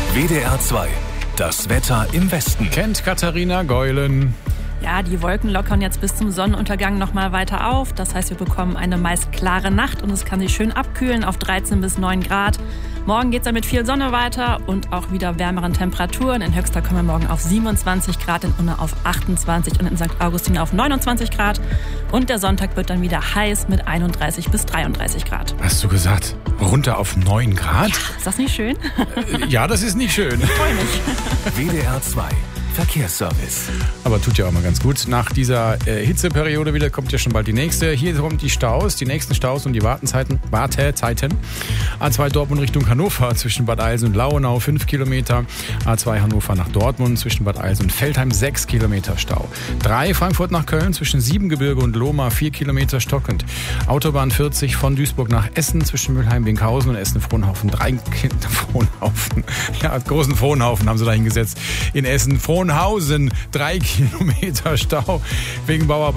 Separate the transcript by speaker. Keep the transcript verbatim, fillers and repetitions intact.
Speaker 1: W D R zwei. Das Wetter im Westen.
Speaker 2: Kennt Katharina Geulen.
Speaker 3: Ja, die Wolken lockern jetzt bis zum Sonnenuntergang noch mal weiter auf. Das heißt, wir bekommen eine meist klare Nacht und es kann sich schön abkühlen auf dreizehn bis neun Grad. Morgen geht es dann mit viel Sonne weiter und auch wieder wärmeren Temperaturen. In Höxter kommen wir morgen auf siebenundzwanzig Grad, in Unna auf achtundzwanzig und in Sankt Augustin auf neunundzwanzig Grad. Und der Sonntag wird dann wieder heiß mit einunddreißig bis dreiunddreißig Grad.
Speaker 2: Hast du gesagt, runter auf neun Grad?
Speaker 3: Ja, ist das nicht schön?
Speaker 2: Ja, das ist nicht schön.
Speaker 3: Ich freue mich.
Speaker 1: W D R zwei. Verkehrsservice.
Speaker 2: Aber tut ja auch mal ganz gut. Nach dieser äh, Hitzeperiode wieder kommt ja schon bald die nächste. Hier kommen die Staus, die nächsten Staus und die Wartenzeiten. Wartezeiten. A zwei Dortmund Richtung Hannover zwischen Bad Eilsen und Lauenau fünf Kilometer. A zwei Hannover nach Dortmund zwischen Bad Eilsen und Veltheim sechs Kilometer Stau. drei Frankfurt nach Köln zwischen Siebengebirge und Lohmar vier Kilometer stockend. Autobahn vierzig von Duisburg nach Essen zwischen Mülheim-Winkhausen und Essen-Frohnhaufen drei Frohnhaufen. Ja, großen Frohnhaufen haben sie da hingesetzt. In Essen Frohnhausen drei Kilometer Stau wegen Bauarbeit.